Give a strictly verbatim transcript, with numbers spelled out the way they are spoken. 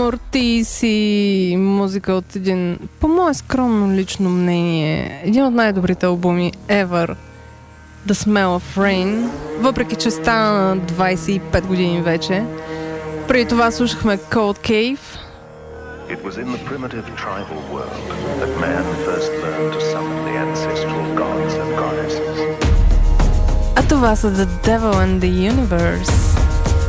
Ортис и музика от един, по мое скромно лично мнение, един от най-добрите албуми ever, The Smell of Rain, въпреки че стана на двайсет и пет години вече. Преди това слушахме Cold Cave. It was in the primitive tribal world that man first learned to summon the ancestral gods and goddesses. А това са The Devil and the Universe.